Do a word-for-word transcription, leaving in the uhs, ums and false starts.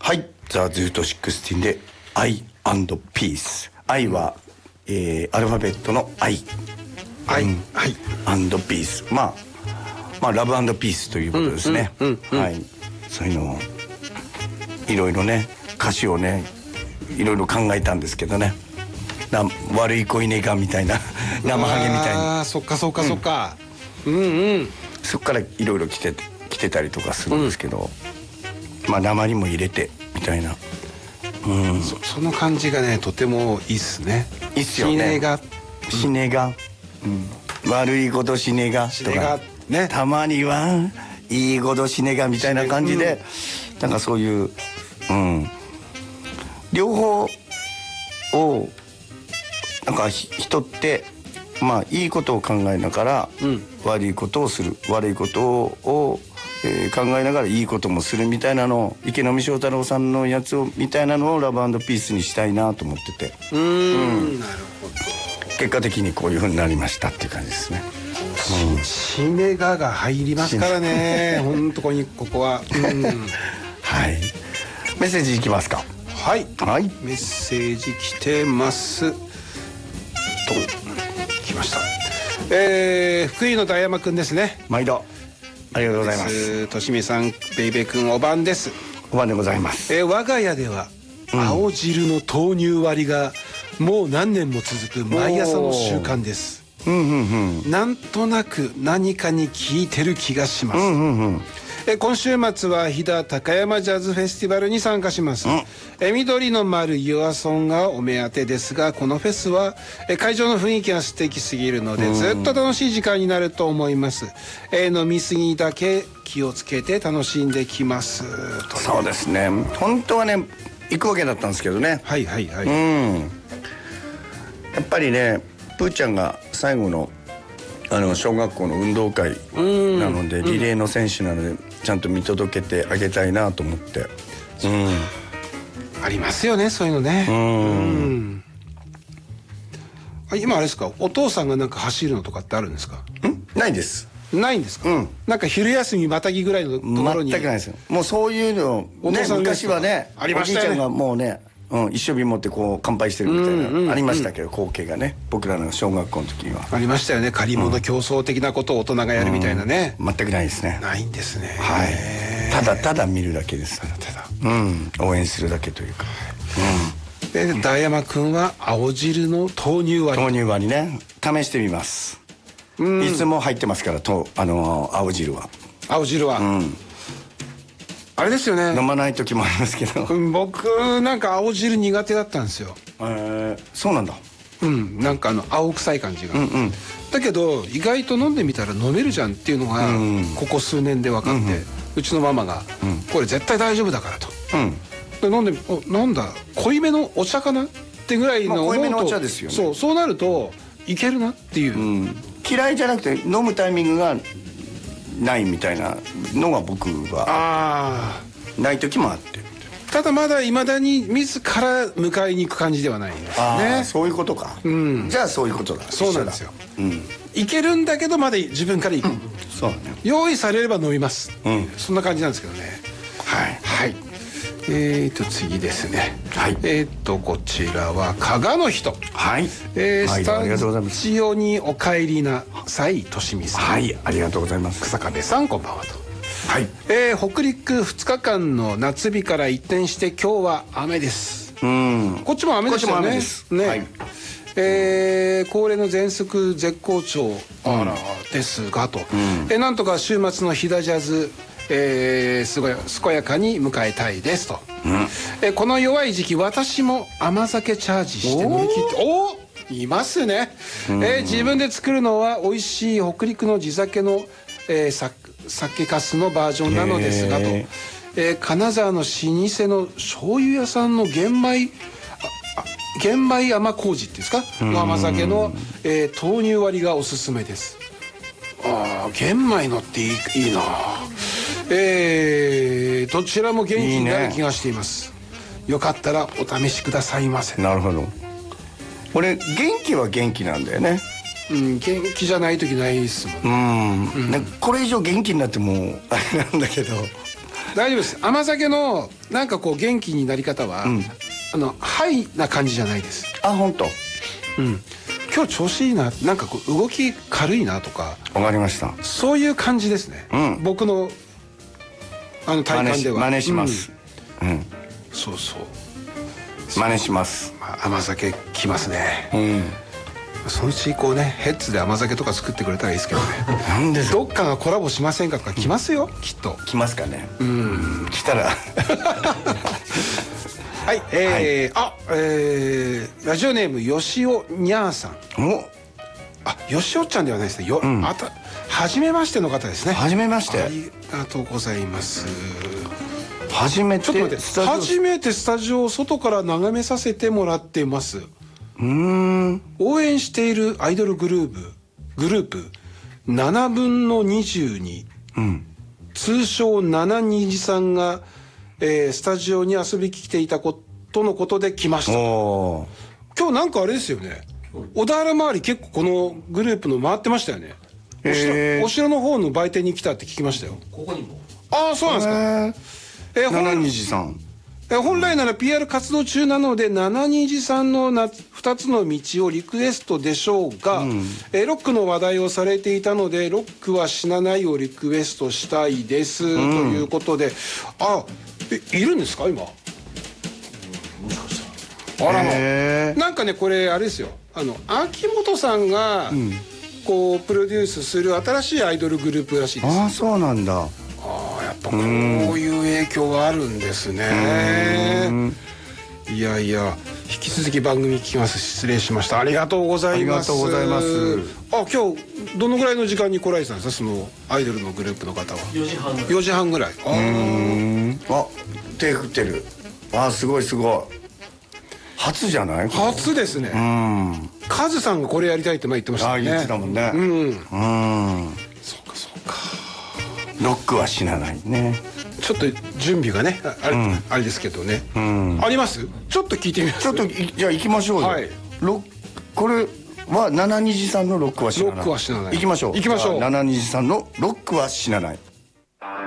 はい、ザ・ズートシックスティーンで「アイアンドピース」。愛は、えー、アルファベットの愛、 愛、うん、はい、 アンドピース、まあまあラブアンドピースということですね。はい、そういうのをいろいろね、歌詞をねいろいろ考えたんですけどね、な悪い子いねがみたいな生ハゲみたいな。 あー、そっかそっかそっか、うん、うんうん、 そっからいろいろ来て来てたりとかするんですけど、うん、まあ訛りも入れてみたいな、うん、 そ, その感じがねとてもいいっすね。 いいっすよね。 死ねが、 死ねが、うん、悪いことしねがとかね、たまにはいいことしねがみたいな感じで、うん、なんかそういう、うん、両方をなんか人ってまあいいことを考えながら、うん、悪いことをする、悪いことを、えー、考えながらいいこともするみたいなのを、池波正太郎さんのやつをみたいなのをラブ&ピースにしたいなと思ってて、 うーん、うん、なるほど。 結果的にこういう風になりましたっていう感じですね。 うん、シネガが入りますからね。本当ここにここは、うん、 はい。メッセージいきますか。 はい、 はい、 メッセージ来てますと、来ました。えー、福井の大山くんですね。 毎度ありがとうございます。 としみさん、ベイベーくんおばんです。 おばんでございます。 えー、我が家では、うん、青汁の豆乳割りがもう何年も続く毎朝の習慣です。うんうんうん、なんとなく何かに効いてる気がします。うんうんうん、え今週末は飛騨高山ジャズフェスティバルに参加します。うん、え緑の丸ユアソンがお目当てですが、このフェスはえ会場の雰囲気が素敵すぎるので、ずっと楽しい時間になると思います。え飲み過ぎだけ気をつけて楽しんできます。 そうですね、本当はね行くわけだったんですけどね。 はいはいはい、うん、 やっぱりねプーちゃんが最後のあの小学校の運動会なので、リレーの選手なのでちゃんと見届けてあげたいなと思って、うん、 ありますよねそういうのね。うん、うん、今あれですか、お父さんがなんか走るのとかってあるんですか？ んないです。 ないんですか？うん、なんか昼休みまたぎぐらいのところに。 全くないですよ。もうそういうのお父さん、ね、昔はね、 ありましたよね。 おじいちゃんがもうね、うん、一生瓶持ってこう乾杯してるみたいな、うんうんうん、ありましたけど、光景がね、僕らの小学校の時にはありましたよね。借り物競争的なことを大人がやるみたいなね、 うん、全くないですね。 ないんですね。 はい、ただただ見るだけです。ただただ、うん、応援するだけというか、 うん、で大山くんは青汁の豆乳割り豆乳割りね、試してみます。うん、いつも入ってますからと、あの青汁は青汁は、うん、あれですよね、 飲まない時もありますけど、 うん、僕なんか青汁苦手だったんですよ。 えー、そうなんだ。 うん、なんかあの青臭い感じが、うん、うん、だけど意外と飲んでみたら飲めるじゃんっていうのが、うん、ここ数年で分かって、うんうん、うちのママが、うん、これ絶対大丈夫だからと、うん、で飲んで、お、なんだ濃いめのお茶かなってぐらいの、まあ、 濃いめのお茶ですよね。 そう、そうなるといけるなっていう、うん、 嫌いじゃなくて飲むタイミングがないみたいなのが僕はない時もあって、 ただまだいまだに自ら迎えに行く感じではないんですね。 そういうことか、うん、じゃあそういうことだ。 そうなんですよ、うん、いけるんだけどまだ自分から行く、うん、 そうね、 用意されれば飲みます、うん、そんな感じなんですけどね。 はいはい。えーと次ですね、 はい、 えーとこちらは加賀の人、 はい、 えー、スタジオにお帰りなさいとしみさん、 はい、ありがとうございます。 草壁さん、こんばんはと。 はい、 えー、北陸ふつかかんの夏日から一転して今日は雨です。うん、こっちも雨でしたよね。ね、はい、えー、恒例の喘息絶好調、あらですがと、うん、えー、なんとか週末の飛騨ジャズ、えー、すごい健やかに迎えたいですと、うん、えー、この弱い時期私も甘酒チャージして乗り切って、おおいますね、うん、えー、自分で作るのは美味しい北陸の地酒の、えー、さ酒粕のバージョンなのですがと、えー、金沢の老舗の醤油屋さんの玄米玄米甘麹っていうんですかの甘酒の、えー、豆乳割りがおすすめです。ああ、玄米のっていい、いいな。えー、どちらも元気になる気がしています。いいね、よかったらお試しくださいませ。 なるほど。俺元気は元気なんだよね。 うん、元気じゃない時ないですもん。 うん、うん、これ以上元気になってもあれなんだけど、 大丈夫です。甘酒のなんかこう元気になり方は、うん、あのハイな感じじゃないです。 あ、本当。 うん。今日調子いいな、なんかこう動き軽いなとか。 わかりました。 そういう感じですね。うん、僕のあの体感では。 真似します。うん。うん、 そうそう。 真似します。 まあ、甘酒きますね。うん。そのうちこうね、ヘッズで甘酒とか作ってくれたらいいですけどね。 なんでどっかがコラボしませんかとか来ますよ、きっと。 来ますかね。うん。来たら。 はい、えー、はい、あ、えー、ラジオネームよしおにゃーさん。お、あ、よしおちゃんではないですね。よ、うん、あた、初めましての方ですね。 初めまして。 ありがとうございます。 初めて。 ちょっと待って、初めてスタジオを外から眺めさせてもらってます。うん。応援しているアイドルグループ、グループななぶんのにじゅうに、うん、通称ななにじさんが、えー、スタジオに遊びに来ていたことのことで来ました。今日なんかあれですよね、小田原周り結構このグループの回ってましたよね。お城、お城の方の売店に来たって聞きましたよ。ここにも。ああ、そうなんですか。えー、 ななにじさん、 えー、本来なら ピーアール 活動中なのでななにじさんのなふたつの道をリクエストでしょうが、うん、えー、ロックの話題をされていたのでロックは死なないをリクエストしたいです、うん、ということで、あ、え、いるんですか今。もしかしたら。あらま。なんかね、これあれですよ、あの秋元さんが、うん、こうプロデュースする新しいアイドルグループらしいです。 ああ、そうなんだ。 ああ、やっぱこういう影響があるんですね。いやいや、引き続き番組聞きます。失礼しました。ありがとうございます。 ありがとうございます。 あ、今日どのぐらいの時間に来られてたんですか、そのアイドルのグループの方は。よじはんぐらい。よじはんぐらい。ああ、手振ってる。あ、すごいすごい。初じゃない？ 初ですね。うん。カズさんがこれやりたいって前言ってましたね。 あ、言ってたもんね。うん。うん。 そうかそうか。 ロックは死なないね。 ちょっと準備がね、あれ、うん、あれですけどね。うん。あります？ちょっと聞いてみます。 ちょっとじゃあ行きましょうよ。はい。ロこれはななにじさんのロックは死なない。 ロックは死なない。 行きましょう。 行きましょう。 ななにじさんのロックは死なない。